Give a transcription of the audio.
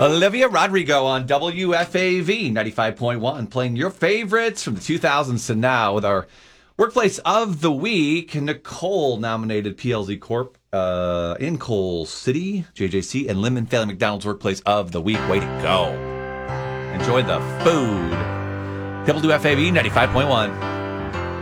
Olivia Rodrigo on WFAV 95.1, playing your favorites from the 2000s to now with our Workplace of the Week. Nicole nominated PLZ Corp in Coal City, JJC, and Lemon Family McDonald's Workplace of the Week. Way to go. Enjoy the food. WFAV 95.1.